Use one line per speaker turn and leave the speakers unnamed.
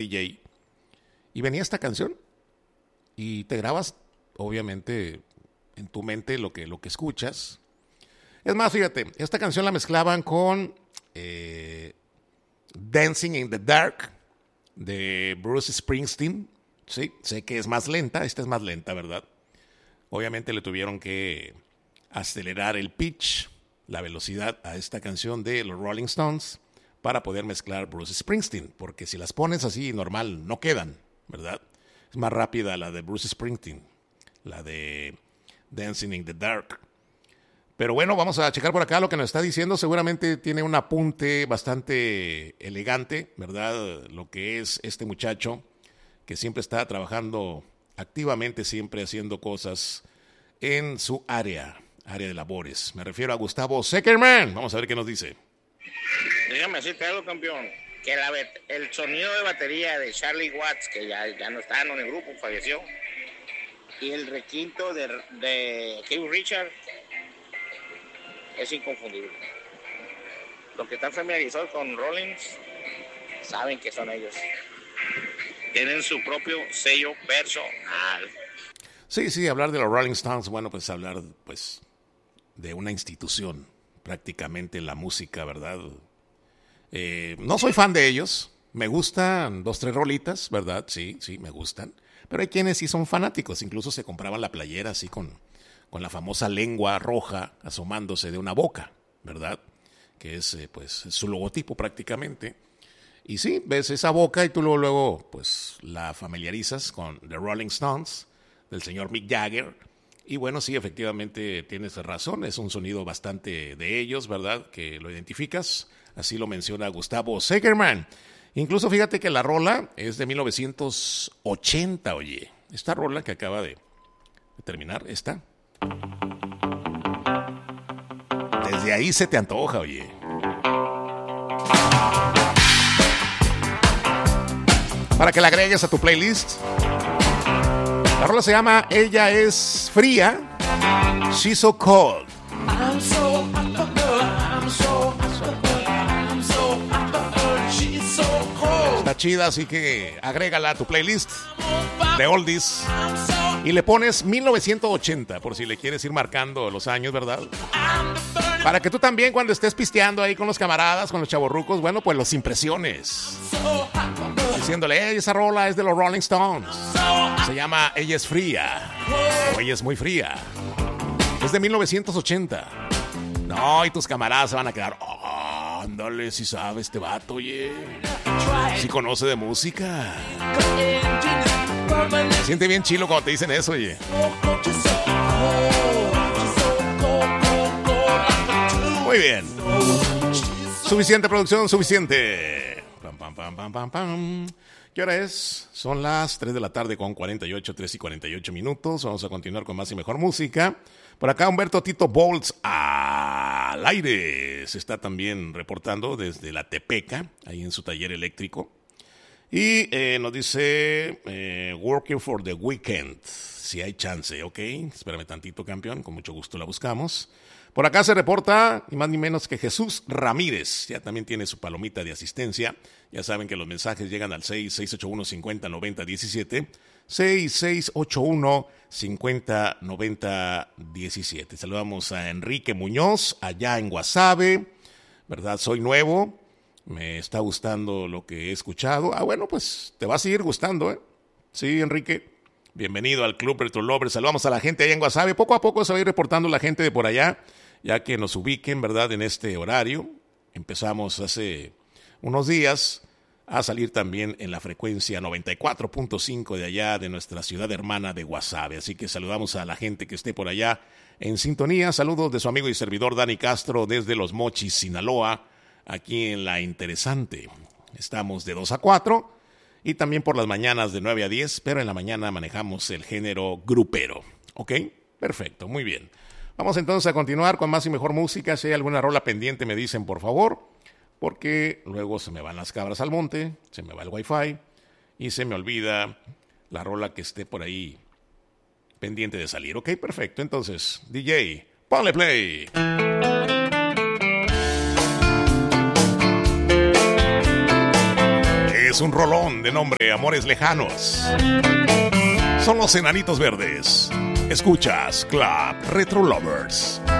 DJ, y venía esta canción, y te grabas, obviamente, en tu mente lo que escuchas. Es más, fíjate, esta canción la mezclaban con Dancing in the Dark, de Bruce Springsteen. Sí, sé que es más lenta, esta es más lenta, ¿verdad? Obviamente le tuvieron que acelerar el pitch, la velocidad a esta canción de los Rolling Stones para poder mezclar Bruce Springsteen, porque si las pones así normal no quedan, ¿verdad? Es más rápida la de Bruce Springsteen, la de Dancing in the Dark. Pero bueno, vamos a checar por acá lo que nos está diciendo. Seguramente tiene un apunte bastante elegante, ¿verdad? Lo que es este muchacho que siempre está trabajando activamente, siempre haciendo cosas en su área de labores. Me refiero a Gustavo Seckerman. Vamos a ver qué nos dice.
Déjame decirte algo, campeón, que el sonido de batería de Charlie Watts, que ya no está en el grupo, falleció, y el requinto de Keith Richards es inconfundible. Los que están familiarizados con Rollins saben que son ellos. Tienen su propio sello personal.
Sí, hablar de los Rolling Stones, bueno, pues hablar pues de una institución prácticamente en la música, ¿verdad? No soy fan de ellos, me gustan 2-3 rolitas, ¿verdad? Sí, me gustan, pero hay quienes sí son fanáticos, incluso se compraban la playera así con la famosa lengua roja asomándose de una boca, ¿verdad? Que es pues su logotipo prácticamente. Y sí, ves esa boca y tú luego pues la familiarizas con The Rolling Stones, del señor Mick Jagger. Y bueno, sí, efectivamente tienes razón, es un sonido bastante de ellos, ¿verdad? Que lo identificas, así lo menciona Gustavo Seckerman. Incluso fíjate que la rola es de 1980, oye. Esta rola que acaba de terminar, esta. Desde ahí se te antoja, oye. Para que la agregues a tu playlist. La rola se llama Ella es fría. She's so cold. Está chida, así que agrégala a tu playlist de oldies. Y le pones 1980, por si le quieres ir marcando los años, ¿verdad? Para que tú también, cuando estés pisteando ahí con los camaradas, con los chavorrucos, bueno, pues los impresiones. Diciéndole, esa rola es de los Rolling Stones. Se llama Ella es fría. O Ella es muy fría. Es de 1980. No, y tus camaradas se van a quedar, ándale, si sabe este vato, oye. Si conoce de música. Se siente bien chilo cuando te dicen eso, oye. Muy bien. Suficiente producción, suficiente. Pam. ¿Qué hora es? Son las 3 de la tarde con 3 y 48 minutos. Vamos a continuar con más y mejor música. Por acá Humberto Tito Bolts al aire. Se está también reportando desde la Tepeca, ahí en su taller eléctrico. Y nos dice, working for the weekend, si hay chance, ¿ok? Espérame tantito, campeón, con mucho gusto la buscamos. Por acá se reporta, ni más ni menos que Jesús Ramírez, ya también tiene su palomita de asistencia. Ya saben que los mensajes llegan al 6681-5090-17, 6681-5090-17. Saludamos a Enrique Muñoz, allá en Guasave, ¿verdad? Soy nuevo. Me está gustando lo que he escuchado. Bueno, pues te va a seguir gustando, ¿eh? Sí, Enrique. Bienvenido al Club Retro Lover. Saludamos a la gente allá en Guasave. Poco a poco se va a ir reportando la gente de por allá, ya que nos ubiquen, ¿verdad?, en este horario. Empezamos hace unos días a salir también en la frecuencia 94.5 de allá, de nuestra ciudad hermana de Guasave. Así que saludamos a la gente que esté por allá en sintonía. Saludos de su amigo y servidor Dani Castro desde Los Mochis, Sinaloa. Aquí en La Interesante. Estamos de 2 a 4 y también por las mañanas de 9 a 10, pero en la mañana manejamos el género grupero. ¿Ok? Perfecto, muy bien. Vamos entonces a continuar con más y mejor música. Si hay alguna rola pendiente me dicen por favor, porque luego se me van las cabras al monte, se me va el wifi y se me olvida la rola que esté por ahí pendiente de salir. Ok, perfecto. Entonces, DJ, ponle play. es un rolón de nombre Amores Lejanos. Son los Enanitos Verdes. Escuchas Club Retro Lovers.